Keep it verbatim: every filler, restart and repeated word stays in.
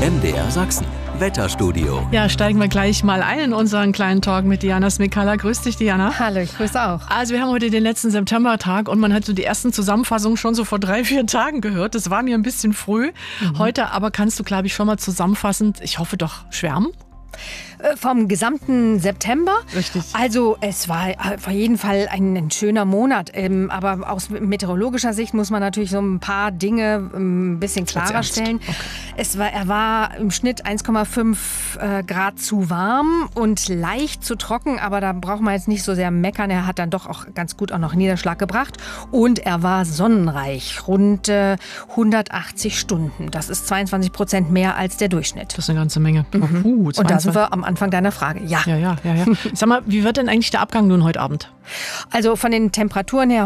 M D R Sachsen. Wetterstudio. Ja, steigen wir gleich mal ein in unseren kleinen Talk mit Diana Smikala. Grüß dich, Diana. Hallo, ich grüße auch. Also wir haben heute den letzten Septembertag und man hat so die ersten Zusammenfassungen schon so vor drei, vier Tagen gehört. Das war mir ein bisschen früh. Mhm. Heute aber kannst du, glaube ich, schon mal zusammenfassend, ich hoffe doch, schwärmen. Vom gesamten September? Richtig. Also es war auf jeden Fall ein, ein schöner Monat. Ähm, aber aus meteorologischer Sicht muss man natürlich so ein paar Dinge ein bisschen klarer stellen. Okay. Es war, er war im Schnitt eins Komma fünf äh, Grad zu warm und leicht zu trocken. Aber da braucht man jetzt nicht so sehr meckern. Er hat dann doch auch ganz gut auch noch Niederschlag gebracht. Und er war sonnenreich. Rund äh, hundertachtzig Stunden. Das ist zweiundzwanzig Prozent mehr als der Durchschnitt. Das ist eine ganze Menge. Mhm. Uh, und da sind wir am Anfang deiner Frage. Ja. Ja, ja, ja, ja. Sag mal, wie wird denn eigentlich der Abgang nun heute Abend? Also von den Temperaturen her